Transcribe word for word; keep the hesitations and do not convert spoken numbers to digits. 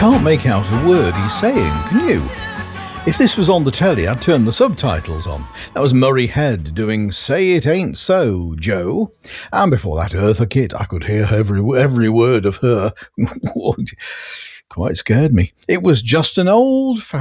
can't make out a word he's saying, can you? If this was on the telly, I'd turn the subtitles on. That was Murray Head doing Say It Ain't So, Joe. And before that, Eartha Kitt, I could hear every, every word of her. Quite scared me. It was just an old